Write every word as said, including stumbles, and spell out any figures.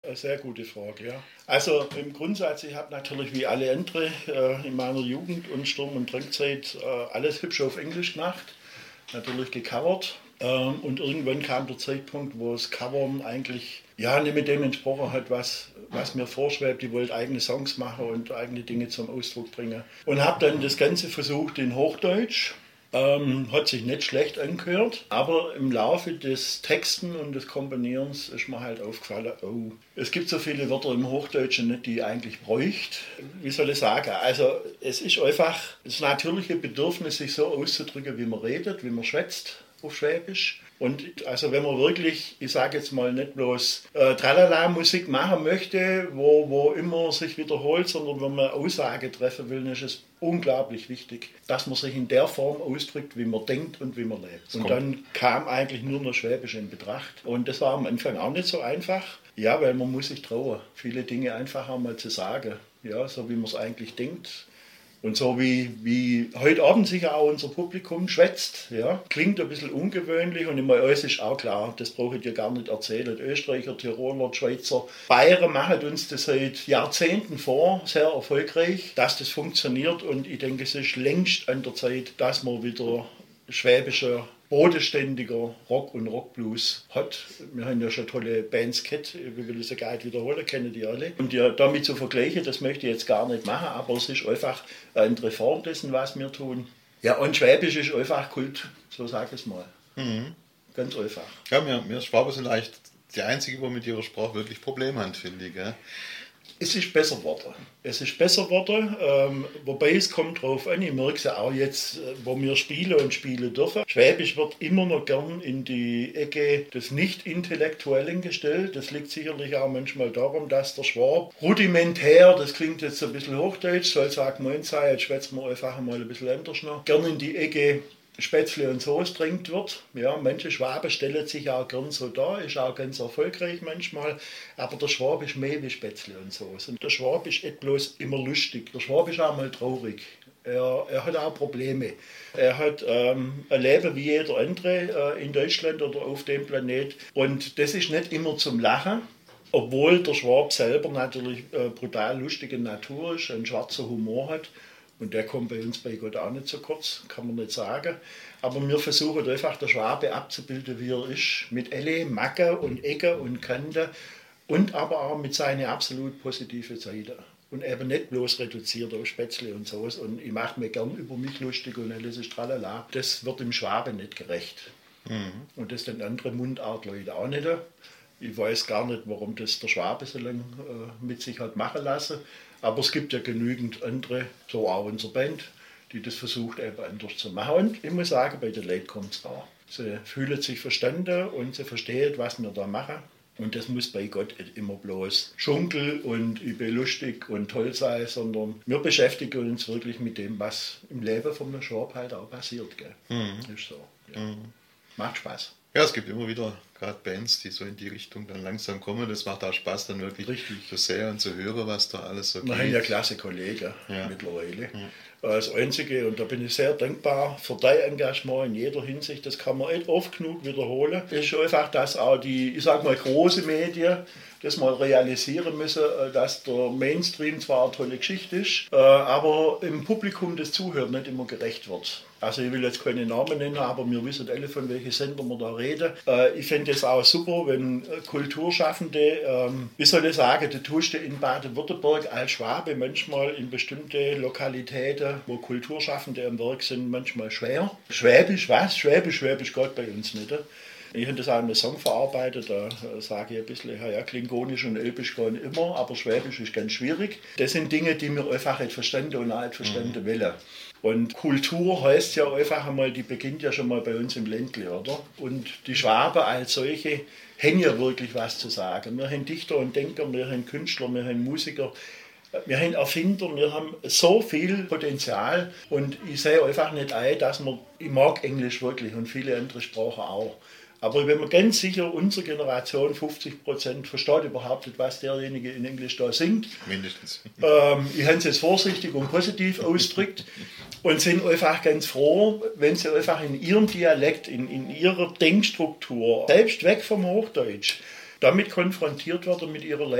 eine sehr gute Frage, ja. Also im Grundsatz, ich habe natürlich wie alle andere äh, in meiner Jugend und Sturm- und Drangzeit äh, alles hübsch auf Englisch gemacht, natürlich gecovert. Ähm, und irgendwann kam der Zeitpunkt, wo das Covern eigentlich ja, nicht mit dem entsprochen hat, was, was mir vorschwebt. Ich wollte eigene Songs machen und eigene Dinge zum Ausdruck bringen. Und habe dann das Ganze versucht in Hochdeutsch. Ähm, hat sich nicht schlecht angehört, aber im Laufe des Texten und des Komponierens ist mir halt aufgefallen, oh, es gibt so viele Wörter im Hochdeutschen nicht, die ich eigentlich bräuchte. Wie soll ich sagen? Also es ist einfach das natürliche Bedürfnis, sich so auszudrücken, wie man redet, wie man schwätzt auf Schwäbisch. Und also wenn man wirklich, ich sage jetzt mal nicht bloß äh, Tralala-Musik machen möchte, wo, wo immer sich wiederholt, sondern wenn man Aussage treffen will, ist es unglaublich wichtig, dass man sich in der Form ausdrückt, wie man denkt und wie man lebt. Und dann kam eigentlich nur noch Schwäbisch in Betracht. Und das war am Anfang auch nicht so einfach. Ja, weil man muss sich trauen, viele Dinge einfach einmal zu sagen. Ja, so wie man es eigentlich denkt. Und so wie, wie heute Abend sicher auch unser Publikum schwätzt, ja, klingt ein bisschen ungewöhnlich und immer alles ist auch klar, das brauche ich dir gar nicht erzählen. Österreicher, Tiroler, Schweizer, Bayern machen uns das seit Jahrzehnten vor, sehr erfolgreich, dass das funktioniert und ich denke, es ist längst an der Zeit, dass man wieder schwäbischer, bodenständiger Rock und Rockblues hat. Wir haben ja schon tolle Bands gehabt, wir will das ja gar nicht wiederholen, kennen die alle. Und ja, damit zu vergleichen, das möchte ich jetzt gar nicht machen, aber es ist einfach eine andere Form dessen, was wir tun. Ja, und Schwäbisch ist einfach Kult, so sage ich es mal. Mhm. Ganz einfach. Ja, wir, wir Schwaben sind eigentlich die Einzige, die mit ihrer Sprache wirklich Probleme haben, finde ich. Gell? Es ist besser geworden. Es ist besser geworden, ähm, wobei es kommt drauf an, ich merke es ja auch jetzt, wo wir spielen und spielen dürfen. Schwäbisch wird immer noch gern in die Ecke des Nicht-Intellektuellen gestellt. Das liegt sicherlich auch manchmal darum, dass der Schwab rudimentär, das klingt jetzt ein bisschen hochdeutsch, soll sagen, moin sein, jetzt schwätzen wir einfach mal ein bisschen anders noch, gern in die Ecke Spätzle und Soße trinkt wird. Ja, manche Schwaben stellen sich auch gern so dar, ist auch ganz erfolgreich manchmal, aber der Schwab ist mehr wie Spätzle und Soße. Und der Schwab ist nicht bloß immer lustig, der Schwab ist auch mal traurig. Er, er hat auch Probleme. Er hat ähm, ein Leben wie jeder andere äh, in Deutschland oder auf dem Planet und das ist nicht immer zum Lachen. Obwohl der Schwab selber natürlich äh, brutal lustige Natur ist, einen schwarzen Humor hat. Und der kommt bei uns bei Gott auch nicht so kurz, kann man nicht sagen. Aber wir versuchen einfach, der Schwabe abzubilden, wie er ist. Mit alle Macke und Ecke und Kante und aber auch mit seinen absolut positiven Seiten. Und eben nicht bloß reduziert auf Spätzle und sowas. Und ich mache mir gern über mich lustig und alles ist tralala. Das wird dem Schwabe nicht gerecht. Mhm. Und das den anderen Mundartleute auch nicht. Ich weiß gar nicht, warum das der Schwabe so lange äh, mit sich hat machen lassen. Aber es gibt ja genügend andere, so auch unsere Band, die das versucht, eben anders zu machen. Und ich muss sagen, bei den Leuten kommt es an. Sie fühlen sich verstanden und sie verstehen, was wir da machen. Und das muss bei Gott nicht immer bloß Schunkel und ich bin lustig und toll sein, sondern wir beschäftigen uns wirklich mit dem, was im Leben von einem Schwab halt auch passiert. Gell? Mhm. Ist so. Ja. Mhm. Macht Spaß. Ja, es gibt immer wieder gerade Bands, die so in die Richtung dann langsam kommen. Das macht auch Spaß, dann wirklich Richtig. zu sehen und zu hören, was da alles so geht. Wir haben ja klasse Kollegen ja. mittlerweile. Ja. Das Einzige, und da bin ich sehr dankbar für dein Engagement in jeder Hinsicht, das kann man nicht oft genug wiederholen, ist einfach, dass auch die, ich sag mal, große Medien das mal realisieren müssen, dass der Mainstream zwar eine tolle Geschichte ist, aber im Publikum das Zuhören nicht immer gerecht wird. Also ich will jetzt keine Namen nennen, aber wir wissen alle, von welchen Sender wir da reden. Ich finde es auch super, wenn Kulturschaffende, wie soll ich sagen, du tust in Baden-Württemberg als Schwabe manchmal in bestimmte Lokalitäten, wo Kulturschaffende am Werk sind, manchmal schwer. Schwäbisch, was? Schwäbisch, Schwäbisch geht bei uns nicht. Ich habe das auch in einem Song verarbeitet, da sage ich ein bisschen, ja, Klingonisch und Elbisch gehen immer, aber Schwäbisch ist ganz schwierig. Das sind Dinge, die wir einfach nicht verstanden und auch nicht verstanden wollen. Und Kultur heißt ja einfach einmal, die beginnt ja schon mal bei uns im Ländle, oder? Und die Schwaben als solche haben ja wirklich was zu sagen. Wir haben Dichter und Denker, wir haben Künstler, wir haben Musiker, wir haben Erfinder, wir haben so viel Potenzial und ich sehe einfach nicht ein, dass man, ich mag Englisch wirklich und viele andere Sprachen auch. Aber wenn man ganz sicher, unsere Generation, fünfzig Prozent, versteht überhaupt nicht, was derjenige in Englisch da singt. Mindestens. Ähm, ich habe es jetzt vorsichtig und positiv ausgedrückt und sind einfach ganz froh, wenn sie einfach in ihrem Dialekt, in, in ihrer Denkstruktur, selbst weg vom Hochdeutsch, damit konfrontiert werden mit ihrer